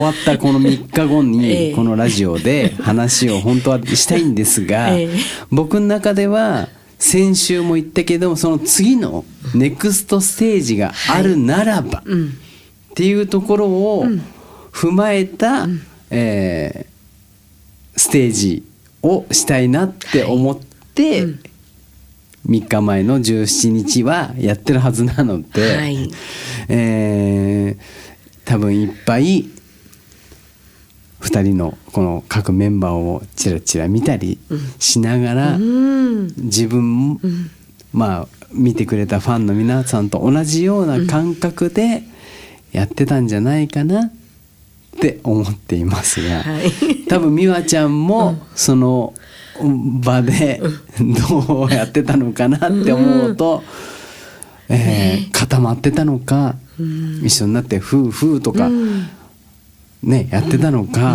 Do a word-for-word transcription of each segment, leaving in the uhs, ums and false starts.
終わったこのみっかごにこのラジオで話を本当はしたいんですが、ええ、僕の中では先週も言ったけど、その次のネクストステージがあるならば、はい、っていうところを踏まえた、うんえー、ステージをしたいなって思って、はいうん、みっかまえのじゅうしちにちはやってるはずなので、はいえー、多分いっぱいふたりのこの各メンバーをチラチラ見たりしながら、うん、自分も、うん、まあ見てくれたファンの皆さんと同じような感覚でやってたんじゃないかなって思っていますが、はい、多分美和ちゃんもその場でどうやってたのかなって思うと、うんえー、固まってたのか、うん、一緒になってフーフーとか、うんね、やってたのか、うん、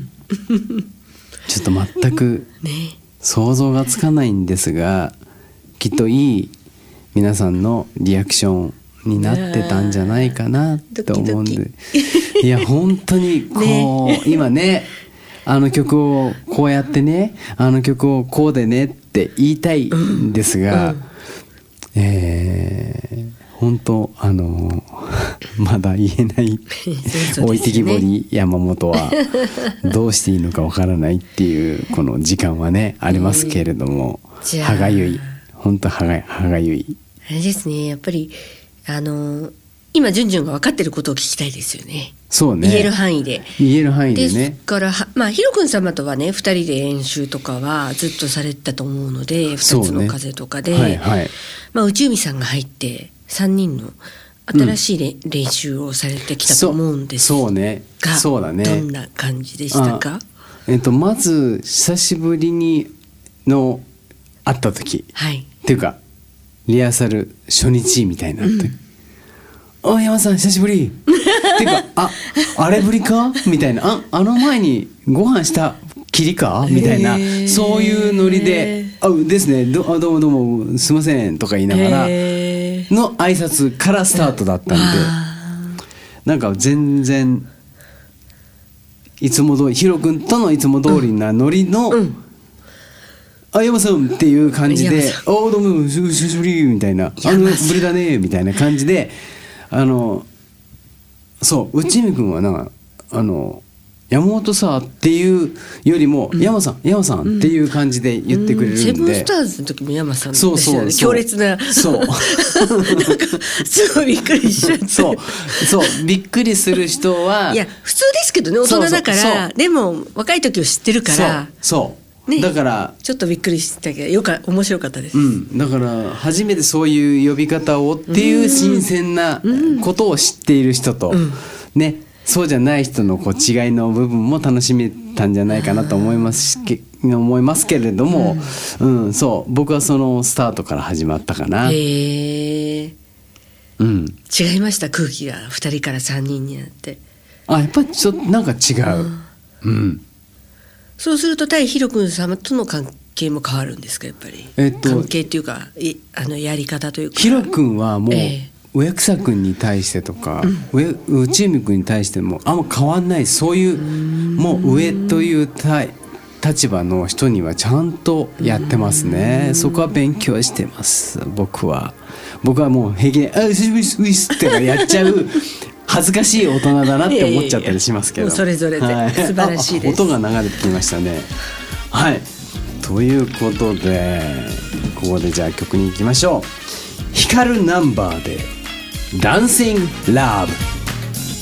ちょっと全く想像がつかないんですが、きっといい皆さんのリアクションになってたんじゃないかなと思うんで、ドキドキいや本当にこう、ね、今ねあの曲をこうやってね、あの曲をこうでねって言いたいんですが、うんうんえー本当あのまだ言えない置いてきぼり山本はどうしていいのかわからないっていうこの時間はねありますけれども、うん、歯がゆい本当歯が、歯がゆいあれですね。やっぱりあの今ジュンジュンが分かってることを聞きたいですよね。 そうね、 言える範囲で言える範囲でね。 ですからまあヒロ君様とはねふたりで演習とかはずっとされてたと思うので、ふたつの風とかで、ねはいはいまあ、内海さんが入ってさんにんの新しい、うん、練習をされてきたと思うんですが、 そうね、そうだね。 どんな感じでしたか？ えっと、まず久しぶりにの会った時、はい、っていうかリハーサル初日みたいになって、うん、あ山さん久しぶりっていうかああれぶりかみたいな、ああの前にご飯したきりかみたいな、そういうノリであですね ど, あどうもどうもすいませんとか言いながらの挨拶からスタートだったんで、なんか全然いつも通りヒロ君とのいつも通りなノリの、うん、あ山さんっていう感じで、あどうも久しぶりみたいな、あのぶりだねみたいな感じで、あのそう内海君はなんかあの山本さっていうよりも、うん、山さん山さんっていう感じで言ってくれるんで、うん、セブンスターズの時も山さんでしたよね。そうそうそう強烈なそうなんかすごいびっくりしちゃってそうそうびっくりする人はいや普通ですけどね、大人だからそうそうそうでも若い時を知ってるからそうそうね、だからちょっとびっくりしたけどよか面白かったです、うん、だから初めてそういう呼び方をっていう新鮮なことを知っている人と、うん、ねそうじゃない人のこう違いの部分も楽しめたんじゃないかなと思いますけ思いますけれども、うんうん、そう僕はそのスタートから始まったかな。へー、うん、違いました空気がふたりからさんにんになって。あやっぱりちょっとなんか違う、うんうん、そうすると対ヒロ君様との関係も変わるんですかやっぱり、えっと、関係っていうかいあのやり方というか。ヒロ君はもう、えー植草君に対してとか、うん、内海君に対してもあんま変わんない、そういうもう上という立場の人にはちゃんとやってますね。そこは勉強してます僕は。僕はもう平気であ久しぶりですウィスってやっちゃう恥ずかしい大人だなって思っちゃったりしますけど、いやいやいやそれぞれで、はい、素晴らしいです。音が流れてきましたね。はいということでここでじゃあ曲に行きましょう。光るナンバーでダンシングラブ。